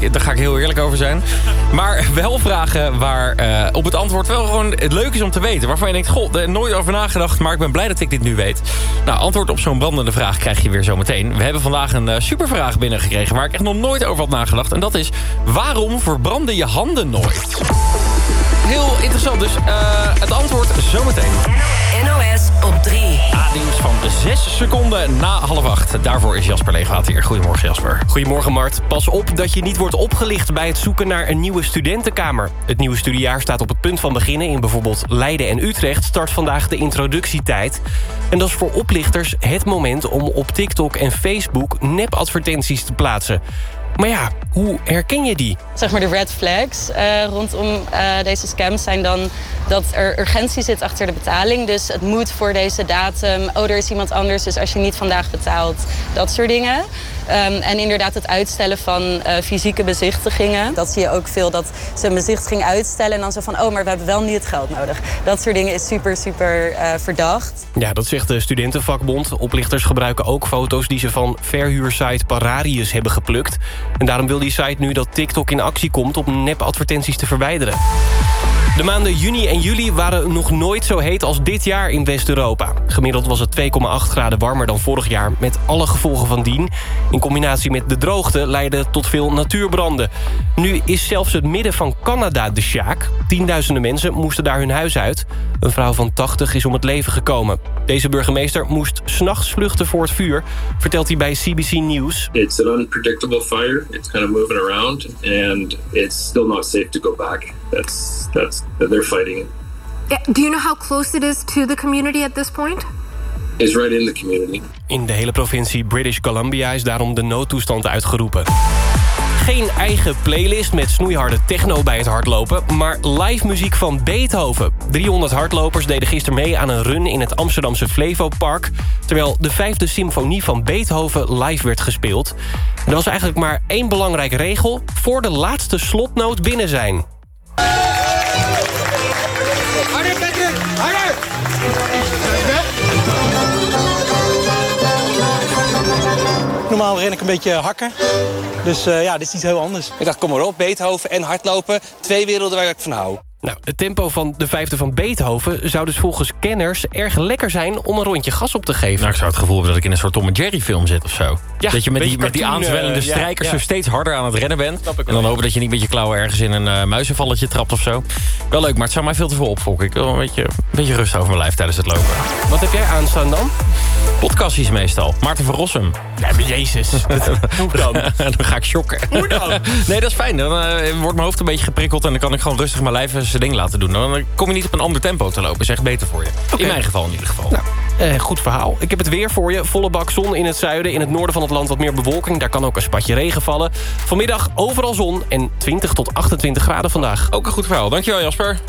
Daar ga ik heel eerlijk over zijn. Maar wel vragen waar op het antwoord wel gewoon het leuk is om te weten. Waarvan je denkt, goh, er nooit over nagedacht, maar ik ben blij dat ik dit nu weet. Nou, antwoord op zo'n brandende vraag krijg je weer zo meteen. We hebben vandaag een supervraag binnengekregen waar ik echt nog nooit over had nagedacht. En dat is, waarom verbranden je handen nooit? Heel interessant, dus het antwoord zometeen. NOS op 3. Nieuws van 6 seconden na 7:30. Daarvoor is Jasper Leegwater hier. Goedemorgen, Jasper. Goedemorgen, Mart. Pas op dat je niet wordt opgelicht bij het zoeken naar een nieuwe studentenkamer. Het nieuwe studiejaar staat op het punt van beginnen. In bijvoorbeeld Leiden en Utrecht start vandaag de introductietijd. En dat is voor oplichters het moment om op TikTok en Facebook nepadvertenties te plaatsen. Maar ja, hoe herken je die? Zeg maar de red flags rondom deze scams zijn dan dat er urgentie zit achter de betaling. Dus het moet voor deze datum. Oh, er is iemand anders, dus als je niet vandaag betaalt, dat soort dingen. En inderdaad het uitstellen van fysieke bezichtigingen. Dat zie je ook veel, dat ze een bezichtiging uitstellen en dan zo van, oh, maar we hebben wel nu het geld nodig. Dat soort dingen is super verdacht. Ja, dat zegt de studentenvakbond. Oplichters gebruiken ook foto's die ze van verhuursite Pararius hebben geplukt. En daarom wil die site nu dat TikTok in actie komt om nepadvertenties te verwijderen. De maanden juni en juli waren nog nooit zo heet als dit jaar in West-Europa. Gemiddeld was het 2,8 graden warmer dan vorig jaar, met alle gevolgen van dien. In combinatie met de droogte leidde tot veel natuurbranden. Nu is zelfs het midden van Canada de sjaak. Tienduizenden mensen moesten daar hun huis uit. Een vrouw van 80 is om het leven gekomen. Deze burgemeester moest 's nachts vluchten voor het vuur, vertelt hij bij CBC News. It's an unpredictable fire. It's kind of moving around and it's still not safe to go back. They're fighting it. Do you know how close it is to the community at this point? It's right in the community. In de hele provincie British Columbia is daarom de noodtoestand uitgeroepen. Geen eigen playlist met snoeiharde techno bij het hardlopen, maar live muziek van Beethoven. 300 hardlopers deden gisteren mee aan een run in het Amsterdamse Flevopark, terwijl de 5e symfonie van Beethoven live werd gespeeld. En er was eigenlijk maar één belangrijke regel: voor de laatste slotnoot binnen zijn. Harder, Patrick! Harder! Normaal ren ik een beetje hakken. Dus dit is iets heel anders. Ik dacht, kom maar op, Beethoven en hardlopen. 2 werelden waar ik van hou. Nou, het tempo van de 5e van Beethoven zou dus volgens kenners erg lekker zijn om een rondje gas op te geven. Nou, ik zou het gevoel hebben dat ik in een soort Tom en Jerry film zit of zo. Ja, dat je met die aanzwellende strijkers zo steeds harder aan het rennen bent. En dan hopen dat je niet met je klauwen ergens in een muizenvalletje trapt of zo. Wel leuk, maar het zou mij veel te veel opvolken. Ik wil een beetje rust over mijn lijf tijdens het lopen. Wat heb jij aanstaan dan? Podcastjes meestal. Maarten van Rossum. Ja, jezus. Hoe dan? Dan ga ik shocken. Hoe dan? Nee, dat is fijn. Dan wordt mijn hoofd een beetje geprikkeld en dan kan ik gewoon rustig mijn lijf zijn ding laten doen. Dan kom je niet op een ander tempo te lopen. Dat is echt beter voor je. Okay. In mijn geval in ieder geval. Nou, goed verhaal. Ik heb het weer voor je. Volle bak zon in het zuiden. In het noorden van het land wat meer bewolking. Daar kan ook een spatje regen vallen. Vanmiddag overal zon en 20 tot 28 graden vandaag. Ook een goed verhaal. Dankjewel, Jasper.